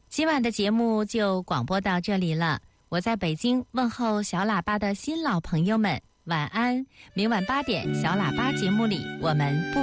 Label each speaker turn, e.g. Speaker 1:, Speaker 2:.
Speaker 1: 今晚的节目就广播到这里了，我在北京问候小喇叭的新老朋友们，晚安。明晚8点小喇叭节目里我们不